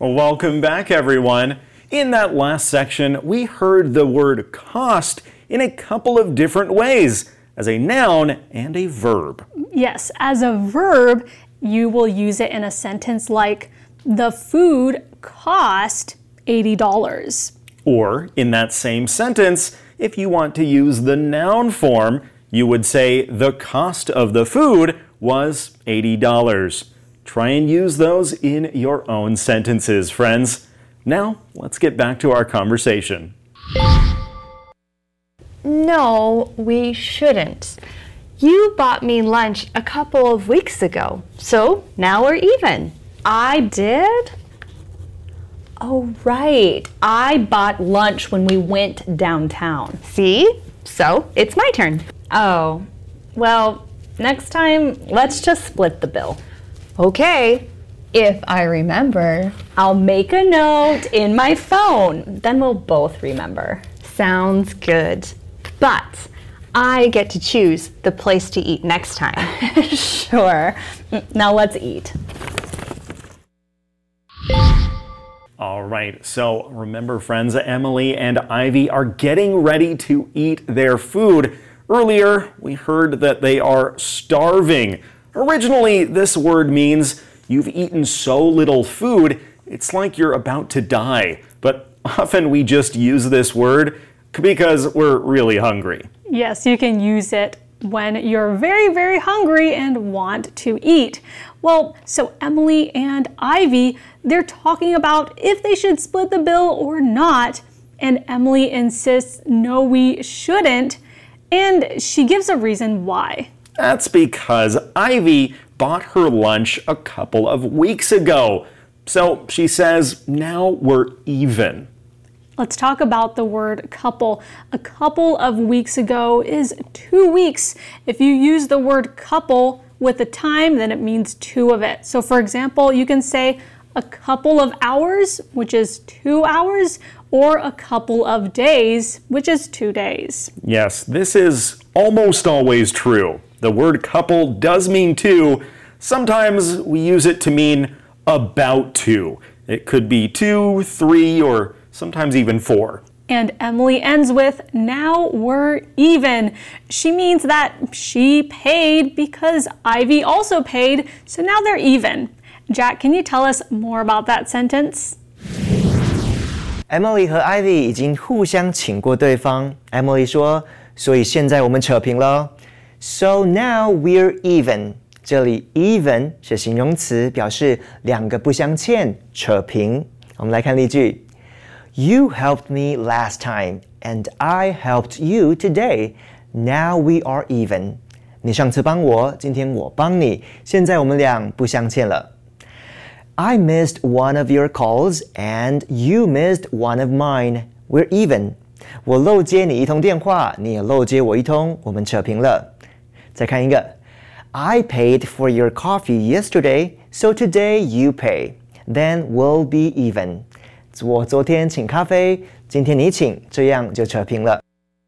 Welcome back, everyone. In that last section, we heard the word cost in a couple of different ways, as a noun and a verb. Yes, as a verb, you will use it in a sentence like, the food cost $80. Or, in that same sentence, if you want to use the noun form, you would say the cost of the food was $80. Try and use those in your own sentences, friends. Now, let's get back to our conversation. No, we shouldn't. You bought me lunch a couple of weeks ago, so now we're even. I did? Oh, right. I bought lunch when we went downtown. See? So, it's my turn. Oh, well, next time, let's just split the bill. Okay, if I remember. I'll make a note in my phone. Then we'll both remember. Sounds good. But I get to choose the place to eat next time. Sure. Now let's eat. All right, so remember, friends, Emily and Ivy are getting ready to eat their food. Earlier, we heard that they are starving. Originally, this word means you've eaten so little food, it's like you're about to die. But often we just use this word because we're really hungry. Yes, you can use it when you're very, very hungry and want to eat. Well, so Emily and Ivy, they're talking about if they should split the bill or not. And Emily insists, no, we shouldn't. And she gives a reason why. That's because Ivy bought her lunch a couple of weeks ago. So she says, now we're even. Let's talk about the word couple. A couple of weeks ago is 2 weeks. If you use the word couple with a time, then it means two of it. So for example, you can say a couple of hours, which is 2 hours, or a couple of days, which is 2 days. Yes, this is almost always true. The word couple does mean two. Sometimes we use it to mean about to. It could be 2, 3, or sometimes even 4. And Emily ends with, now we're even. She means that she paid because Ivy also paid, so now they're even. Jack, can you tell us more about that sentence? Emily 和 Ivy 已经互相请过对方。Emily 说，所以现在我们扯平了。So now we're even. 这里 even 是形容词，表示两个不相欠，扯平。我们来看例句。You helped me last time, and I helped you today. Now we are even. 你上次帮我，今天我帮你，现在我们俩不相欠了。I missed one of your calls, and you missed one of mine. We're even. 我漏接你一通电话，你也漏接我一通，我们扯平了。再看一个。I paid for your coffee yesterday, so today you pay. Then we'll be even. 我昨天请咖啡，今天你请，这样就扯平了。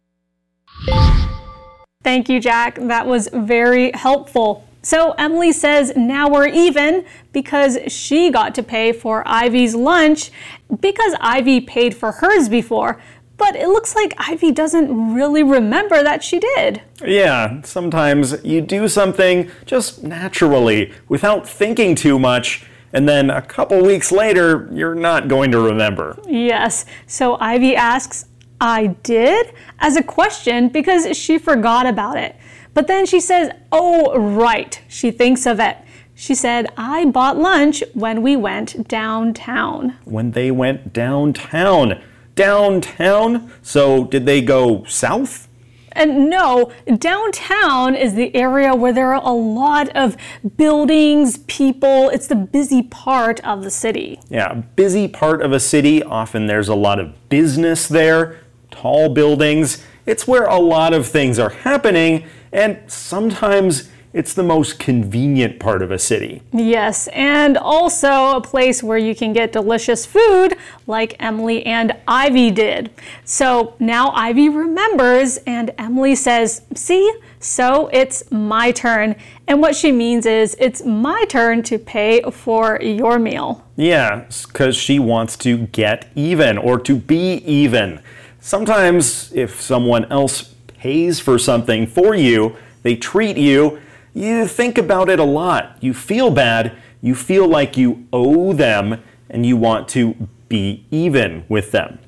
Thank you, Jack. That was very helpful. So Emily says now we're even because she got to pay for Ivy's lunch because Ivy paid for hers before. But it looks like Ivy doesn't really remember that she did. Yeah, sometimes you do something just naturally without thinking too much. And then a couple weeks later, you're not going to remember. Yes. So Ivy asks, I did? As a question because she forgot about it. But then she says, oh, right. She thinks of it. She said, I bought lunch when we went downtown. When they went downtown. Downtown? So did they go south? And no, downtown is the area where there are a lot of buildings, people. It's the busy part of the city. Yeah, busy part of a city. Often there's a lot of business there, tall buildings. It's where a lot of things are happening, and sometimes It's the most convenient part of a city. Yes, and also a place where you can get delicious food like Emily and Ivy did. So now Ivy remembers and Emily says, see, so it's my turn. And what she means is it's my turn to pay for your meal. Yeah, because she wants to get even or to be even. Sometimes if someone else pays for something for you, they treat you, you think about it a lot. You feel bad, you feel like you owe them, and you want to be even with them.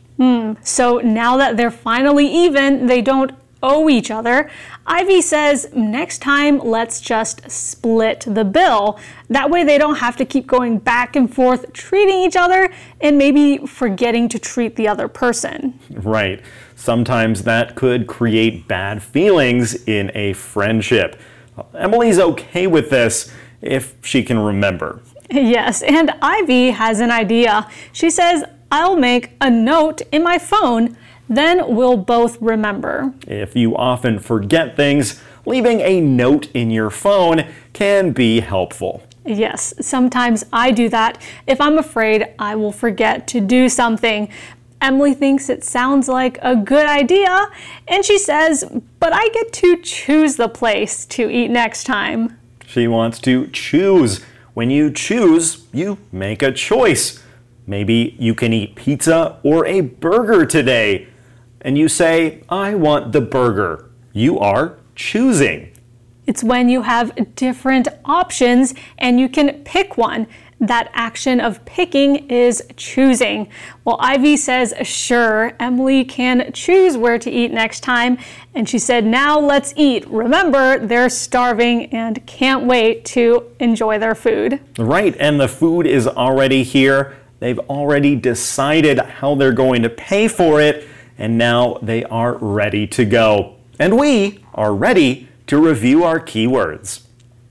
So now that they're finally even, they don't owe each other. Ivy says, next time, let's just split the bill. That way they don't have to keep going back and forth treating each other and maybe forgetting to treat the other person. Right. Sometimes that could create bad feelings in a friendship. Emily's okay with this if she can remember. Yes, and Ivy has an idea. She says, I'll make a note in my phone, then we'll both remember. If you often forget things, leaving a note in your phone can be helpful. Yes, sometimes I do that if I'm afraid I will forget to do something. Emily thinks it sounds like a good idea, and she says, but I get to choose the place to eat next time. She wants to choose. When you choose, you make a choice. Maybe you can eat pizza or a burger today. And you say, I want the burger. You are choosing. It's when you have different options and you can pick one. That action of picking is choosing. Well, Ivy says, sure, Emily can choose where to eat next time. And she said, now let's eat. Remember, they're starving and can't wait to enjoy their food. Right, and the food is already here. They've already decided how they're going to pay for it, and now they are ready to go. And we are ready to review our keywords.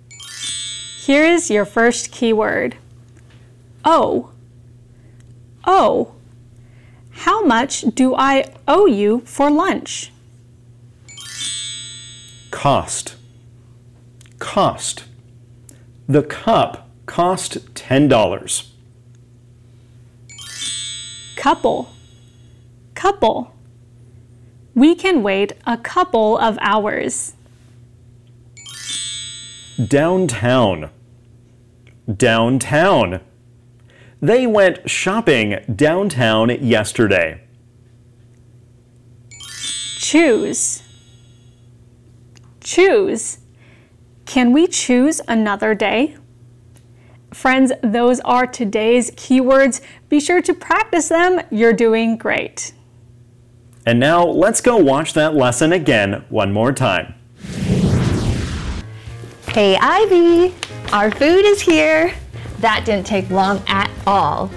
Here is your first keyword. Owe. Owe. How much do I owe you for lunch? Cost. Cost. The cup cost $10. Couple. Couple. We can wait a couple of hours. Downtown. Downtown. They went shopping downtown yesterday. Choose. Choose. Can we choose another day? Friends, those are today's keywords. Be sure to practice them. You're doing great. And now let's go watch that lesson again one more time. Hey, Ivy, our food is here. That didn't take long at all.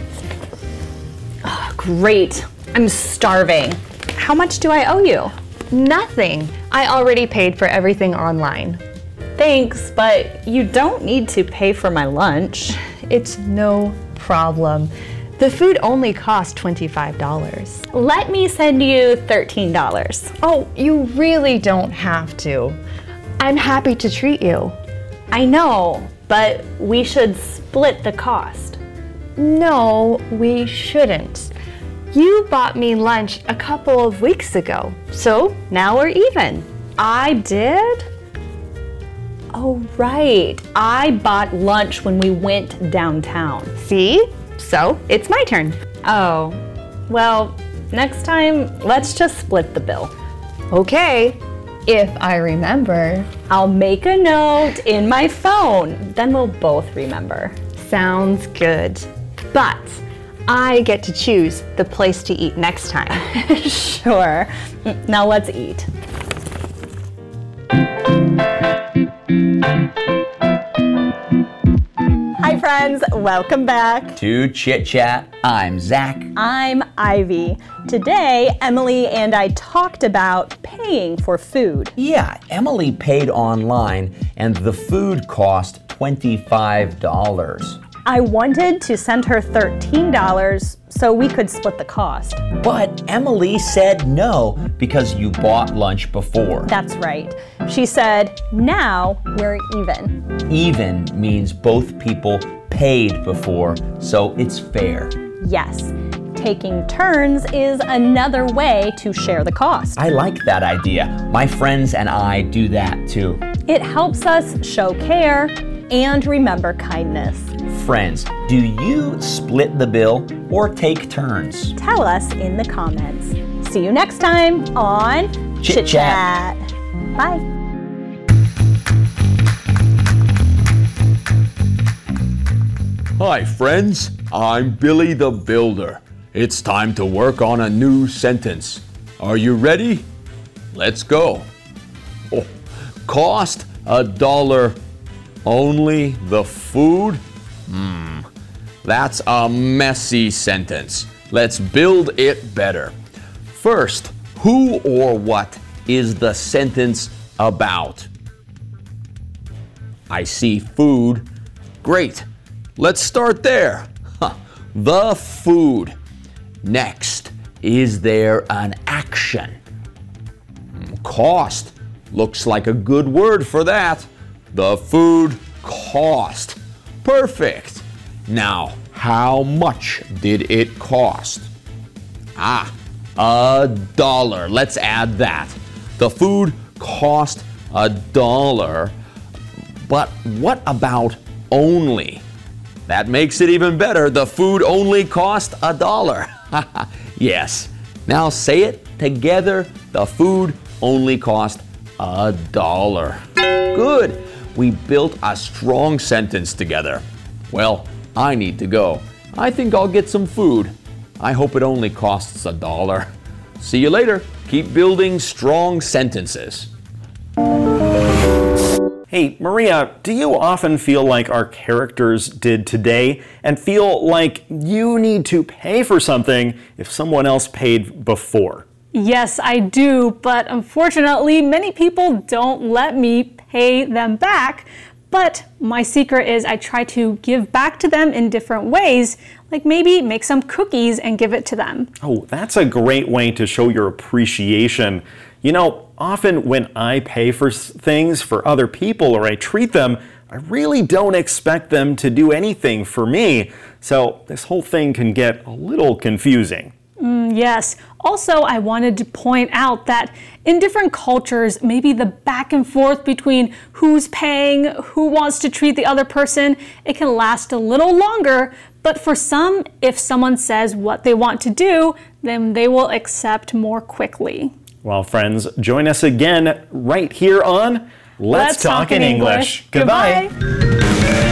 Oh, great. I'm starving. How much do I owe you? Nothing. I already paid for everything online. Thanks, but you don't need to pay for my lunch. It's no problem. The food only cost $25. Let me send you $13. Oh, you really don't have to. I'm happy to treat you. I know, but we should split the cost. No, we shouldn't. You bought me lunch a couple of weeks ago, so now we're even. I did? Oh, right. I bought lunch when we went downtown. See? So it's my turn. Oh, well, next time, let's just split the bill. Okay, if I remember. I'll make a note in my phone, then we'll both remember. Sounds good. But I get to choose the place to eat next time. Sure. Now let's eat. Hi friends, welcome back to Chit Chat. I'm Zach. I'm Ivy. Today, Emily and I talked about paying for food. Yeah, Emily paid online and the food cost $25. I wanted to send her $13 so we could split the cost. But Emily said no because you bought lunch before. That's right. She said, now we're even. Even means both people paid before, so it's fair. Yes. Taking turns is another way to share the cost. I like that idea. My friends and I do that too. It helps us show care and remember kindness. Friends, do you split the bill or take turns? Tell us in the comments. See you next time on Chit Chat. Bye. Hi friends, I'm Billy the Builder. It's time to work on a new sentence. Are you ready? Let's go. Oh, cost $1 only the food? That's a messy sentence. Let's build it better. First, who or what is the sentence about? I see food. Great. Let's start there. The food. Next, is there an action? Cost. Looks like a good word for that. The food cost. Perfect. Now, how much did it cost? $1. Let's add that. The food cost $1. But what about only? That makes it even better. The food only cost $1. Yes. Now say it together. The food only cost $1. Good. We built a strong sentence together. Well, I need to go. I think I'll get some food. I hope it only costs $1. See you later. Keep building strong sentences. Hey, Maria, do you often feel like our characters did today and feel like you need to pay for something if someone else paid before? Yes, I do, but unfortunately, many people don't let me pay them back. But my secret is I try to give back to them in different ways, like maybe make some cookies and give it to them. Oh, that's a great way to show your appreciation. You know, often when I pay for things for other people or I treat them, I really don't expect them to do anything for me. So this whole thing can get a little confusing. Yes. Also, I wanted to point out that in different cultures, maybe the back and forth between who's paying, who wants to treat the other person, it can last a little longer. But for some, if someone says what they want to do, then they will accept more quickly. Well, friends, join us again right here on Let's Talk in English. Goodbye.